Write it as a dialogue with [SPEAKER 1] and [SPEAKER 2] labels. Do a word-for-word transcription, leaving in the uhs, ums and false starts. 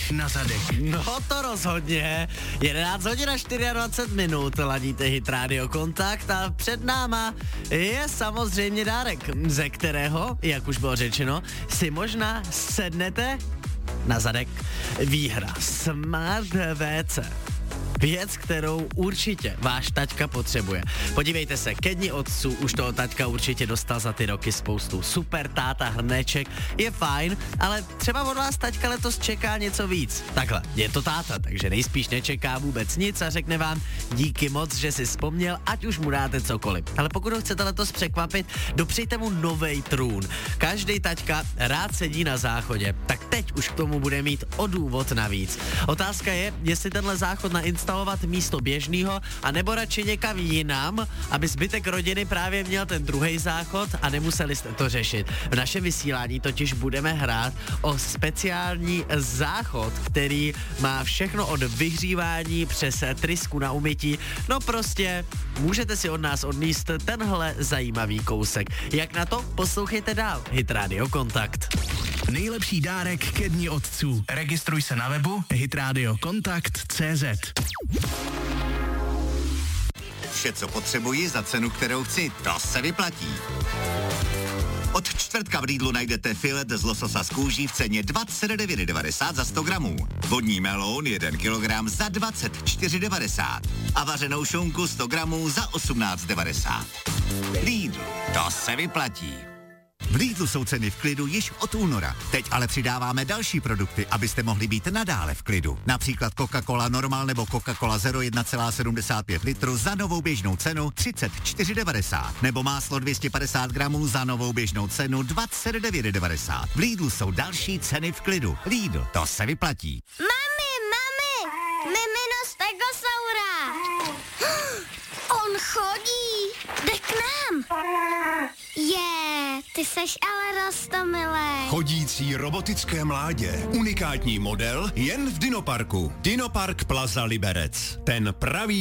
[SPEAKER 1] na zadek.
[SPEAKER 2] No to rozhodně. jedenáct hodin a dvacet čtyři minut, ladíte Hit Radio Kontakt a před náma je samozřejmě dárek, ze kterého, jak už bylo řečeno, si možná sednete na zadek. Výhra Smart V C. Věc, kterou určitě váš taťka potřebuje. Podívejte se, ke dni otců už toho taťka určitě dostal za ty roky spoustu. Super táta hrneček je fajn, ale třeba od vás taťka letos čeká něco víc. Takhle, je to táta, takže nejspíš nečeká vůbec nic a řekne vám díky moc, že si vzpomněl, ať už mu dáte cokoliv. Ale pokud ho chcete letos překvapit, dopřejte mu novej trůn. Každý taťka rád sedí na záchodě, tak teď už k tomu bude mít o důvod navíc. Otázka je, jestli tenhle záchod na instalovat místo běžného, a nebo radši někam jinam, aby zbytek rodiny právě měl ten druhý záchod a nemuseli jste to řešit. V našem vysílání totiž budeme hrát o speciální záchod, který má všechno od vyhřívání přes trysku na umytí. No prostě můžete si od nás odníst tenhle zajímavý kousek. Jak na to? Poslouchejte dál. Hit Radio Kontakt.
[SPEAKER 1] Nejlepší dárek ke dni otců. Registruj se na webu hitradiokontakt tečka cé zet.
[SPEAKER 3] Vše, co potřebuji za cenu, kterou chci, to se vyplatí. Od čtvrtka v Lidlu najdete filet z lososa z kůží v ceně dvacet devět devadesát za sto gramů. Vodní melón jeden kilogram za dvacet čtyři devadesát. A vařenou šunku sto gramů za osmnáct devadesát. Lidl, to se vyplatí. V Lidlu jsou ceny v klidu již od února. Teď ale přidáváme další produkty, abyste mohli být nadále v klidu. Například Coca-Cola Normal nebo Coca-Cola Zero jedna celá sedmdesát pět litru za novou běžnou cenu třicet čtyři devadesát. Nebo máslo dvě stě padesát gramů za novou běžnou cenu dvacet devět devadesát. V Lidlu jsou další ceny v klidu. Lidl, to se vyplatí.
[SPEAKER 4] Mami, mami, mimino Stegosaura. On chodí, jde k nám. Je, ty seš ale roztomilej.
[SPEAKER 5] Chodící robotické mládě. Unikátní model jen v Dinoparku. Dinopark Plaza Liberec. Ten pravý